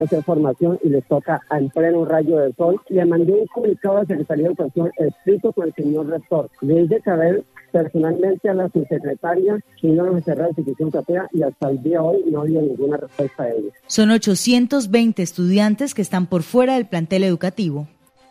hacer formación y les toca en pleno rayo del sol. Le mandé un comunicado a la Secretaría de Educación escrito con el señor rector. Le hice saber personalmente a la subsecretaria que iban a cerrar la institución Capea y hasta el día de hoy no había ninguna respuesta de ellos. Son 820 estudiantes que están por fuera del plantel educativo.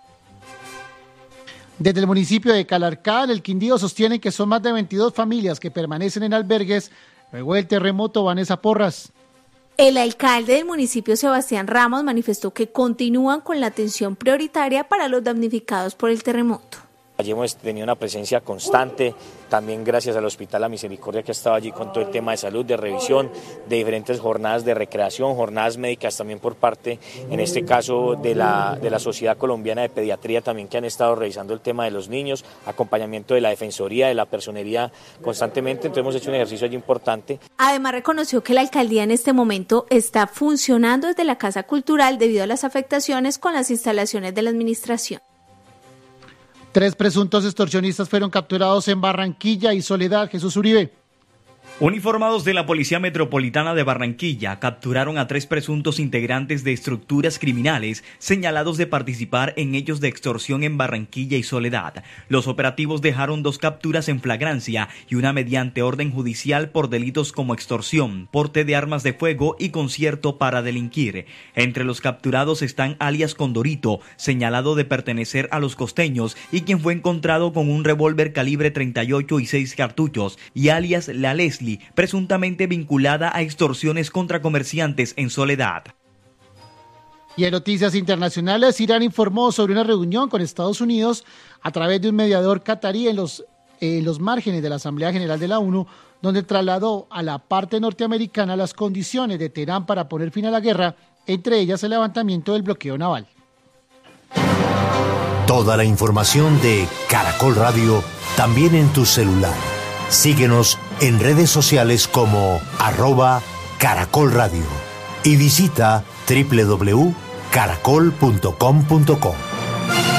Desde el municipio de Calarcá, en el Quindío, sostienen que son más de 22 familias que permanecen en albergues luego del terremoto. Vanessa Porras. El alcalde del municipio, Sebastián Ramos, manifestó que continúan con la atención prioritaria para los damnificados por el terremoto. Allí hemos tenido una presencia constante, también gracias al Hospital La Misericordia que ha estado allí con todo el tema de salud, de revisión, de diferentes jornadas de recreación, jornadas médicas también por parte, en este caso, de la Sociedad Colombiana de Pediatría también, que han estado revisando el tema de los niños, acompañamiento de la Defensoría, de la Personería constantemente, entonces hemos hecho un ejercicio allí importante. Además reconoció que la alcaldía en este momento está funcionando desde la Casa Cultural debido a las afectaciones con las instalaciones de la administración. 3 presuntos extorsionistas fueron capturados en Barranquilla y Soledad. Jesús Uribe. Uniformados de la Policía Metropolitana de Barranquilla capturaron a 3 presuntos integrantes de estructuras criminales señalados de participar en hechos de extorsión en Barranquilla y Soledad. Los operativos dejaron 2 capturas en flagrancia y una mediante orden judicial por delitos como extorsión, porte de armas de fuego y concierto para delinquir. Entre los capturados están alias Condorito, señalado de pertenecer a los costeños y quien fue encontrado con un revólver calibre 38 y 6 cartuchos, y alias La Leslie, presuntamente vinculada a extorsiones contra comerciantes en Soledad. Y en noticias internacionales, Irán informó sobre una reunión con Estados Unidos a través de un mediador catarí en los márgenes de la Asamblea General de la ONU, donde trasladó a la parte norteamericana las condiciones de Teherán para poner fin a la guerra, entre ellas el levantamiento del bloqueo naval. Toda la información de Caracol Radio también en tu celular. Síguenos en redes sociales como @Caracol Radio y visita www.caracol.com.co.